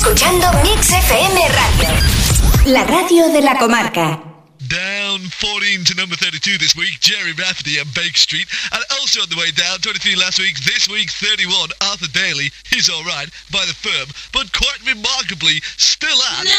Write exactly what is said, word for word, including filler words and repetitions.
escuchando Mix F M Radio, la radio de la comarca. Down fourteen to number thirty-two this week, Jerry Rafferty and Bake Street. And also on the way down, twenty-three last week, this week thirty-one, Arthur Daly, He's Alright, by The Firm. But quite remarkably, still at...